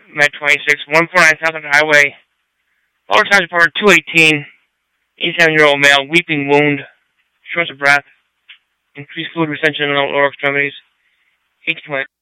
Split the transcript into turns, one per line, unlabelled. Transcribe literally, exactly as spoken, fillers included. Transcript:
Med twenty-six, one forty-nine South Central Highway. Lower Times Report two eighteen, eighty-seven-year-old male, weeping wound, shortness of breath, increased fluid retention in the lower extremities. eighteen